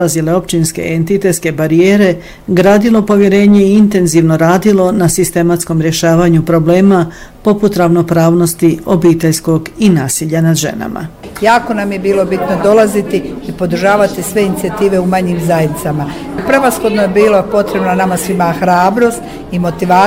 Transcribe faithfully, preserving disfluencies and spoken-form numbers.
prelazile općinske entitetske barijere, gradilo povjerenje i intenzivno radilo na sistematskom rješavanju problema poput ravnopravnosti obiteljskog i nasilja nad ženama. Jako nam je bilo bitno dolaziti i podržavati sve inicijative u manjim zajednicama. Prevashodno je bilo potrebno nama svima hrabrost i motivacija